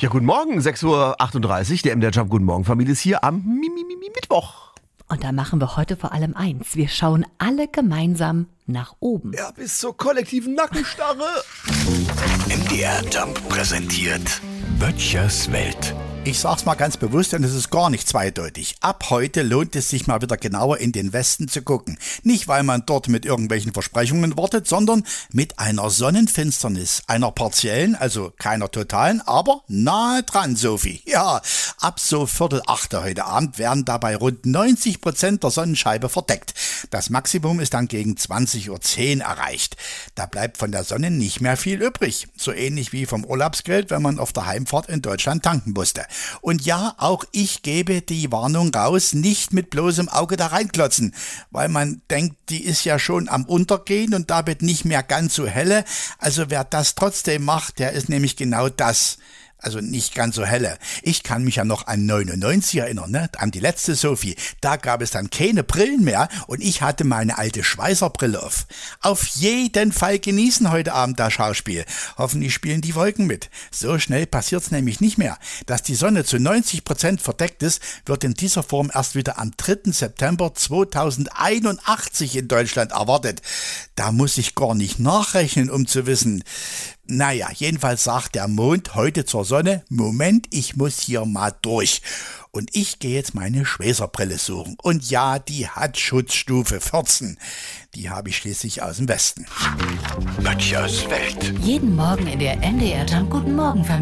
Ja, guten Morgen, 6:38 Uhr. Der MDR Jump Guten Morgen Familie ist hier am Mittwoch. Und da machen wir heute vor allem eins. Wir schauen alle gemeinsam nach oben. Ja, bis zur kollektiven Nackenstarre. MDR Jump präsentiert Böttchers Welt. Ich sag's mal ganz bewusst, denn es ist gar nicht zweideutig. Ab heute lohnt es sich mal wieder genauer in den Westen zu gucken. Nicht, weil man dort mit irgendwelchen Versprechungen wartet, sondern mit einer Sonnenfinsternis. Einer partiellen, also keiner totalen, aber nahe dran, Sophie. Ja, ab so 7:45 heute Abend werden dabei rund 90% der Sonnenscheibe verdeckt. Das Maximum ist dann gegen 20:10 Uhr erreicht. Da bleibt von der Sonne nicht mehr viel übrig. So ähnlich wie vom Urlaubsgeld, wenn man auf der Heimfahrt in Deutschland tanken musste. Und ja, auch ich gebe die Warnung raus, nicht mit bloßem Auge da reinklotzen, weil man denkt, die ist ja schon am Untergehen und damit nicht mehr ganz so helle. Also wer das trotzdem macht, der ist nämlich genau das. Also nicht ganz so helle. Ich kann mich ja noch an 99 erinnern, ne? An die letzte Sophie. Da gab es dann keine Brillen mehr und ich hatte meine alte Schweißerbrille auf. Auf jeden Fall genießen heute Abend das Schauspiel. Hoffentlich spielen die Wolken mit. So schnell passiert's nämlich nicht mehr. Dass die Sonne zu 90% verdeckt ist, wird in dieser Form erst wieder am 3. September 2081 in Deutschland erwartet. Da muss ich gar nicht nachrechnen, um zu wissen. Naja, jedenfalls sagt der Mond heute zur Sonne, Moment, ich muss hier mal durch. Und ich gehe jetzt meine Schweißerbrille suchen. Und ja, die hat Schutzstufe 14. Die habe ich schließlich aus dem Westen. Böttchers Welt. Jeden Morgen in der MDR Jump Guten Morgen Familie.